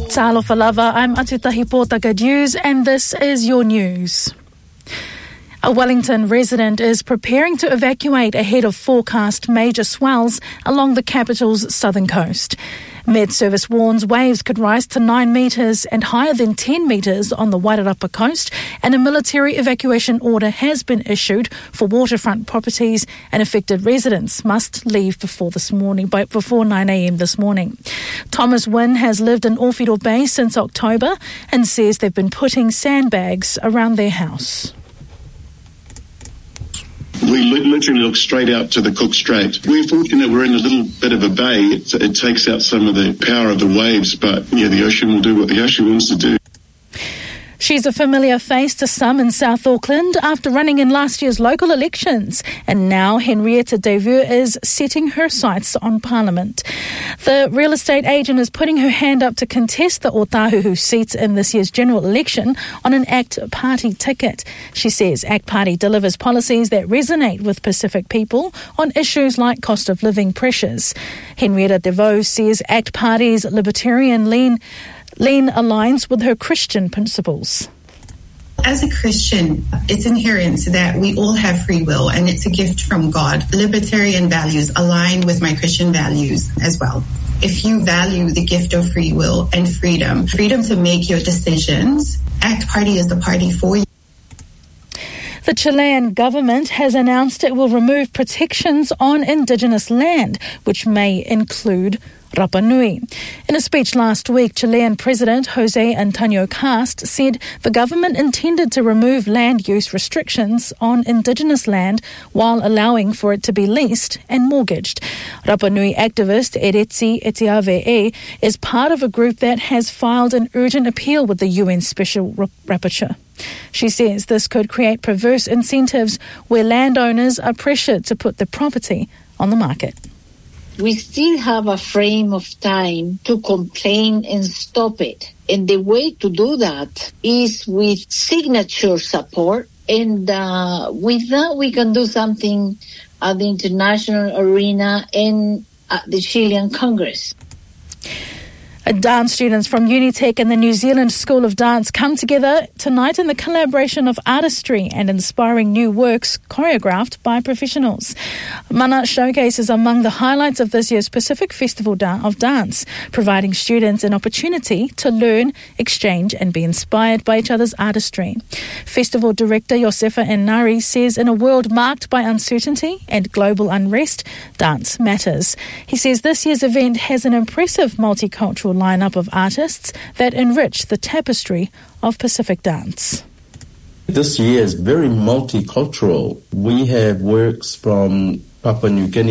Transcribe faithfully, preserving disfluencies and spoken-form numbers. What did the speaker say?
Talofa lava, I'm Atutahi Pōtaka News, and this is your news. A Wellington resident is preparing to evacuate ahead of forecast major swells along the capital's southern coast. Med Service warns waves could rise to nine metres and higher than ten metres on the Wairarapa coast, and a military evacuation order has been issued for waterfront properties, and affected residents must leave before this morning, by before nine a.m. this morning. Thomas Wynne has lived in Ōwhiro Bay since October and says they've been putting sandbags around their house. We literally look straight out to the Cook Strait. We're fortunate we're in a little bit of a bay. It, it takes out some of the power of the waves, but yeah, the ocean will do what the ocean wants to do. She's a familiar face to some in South Auckland after running in last year's local elections, and now Henrietta Deveux is setting her sights on Parliament. The real estate agent is putting her hand up to contest the Otahuhu seats in this year's general election on an ACT Party ticket. She says ACT Party delivers policies that resonate with Pacific people on issues like cost of living pressures. Henrietta Deveux says ACT Party's libertarian lean Lean aligns with her Christian principles. As a Christian, it's inherent that we all have free will and it's a gift from God. Libertarian values align with my Christian values as well. If you value the gift of free will and freedom, freedom to make your decisions, ACT Party is the party for you. The Chilean government has announced it will remove protections on Indigenous land, which may include Rapa Nui. In a speech last week, Chilean President Jose Antonio Cast said the government intended to remove land use restrictions on Indigenous land while allowing for it to be leased and mortgaged. Rapa Nui activist Eretsi Etiave'e is part of a group that has filed an urgent appeal with the U N Special Rapporteur. She says this could create perverse incentives where landowners are pressured to put their property on the market. We still have a frame of time to complain and stop it. And the way to do that is with signature support. And uh, with that, we can do something at the international arena and at the Chilean Congress. Dance students from Unitec and the New Zealand School of Dance come together tonight in the collaboration of artistry and inspiring new works choreographed by professionals. Mana Showcase is among the highlights of this year's Pacific Festival of Dance, providing students an opportunity to learn, exchange and be inspired by each other's artistry. Festival director Josefa Enari says in a world marked by uncertainty and global unrest, dance matters. He says this year's event has an impressive multicultural lineup of artists that enrich the tapestry of Pacific dance. This year is very multicultural. We have works from Papua New Guinea,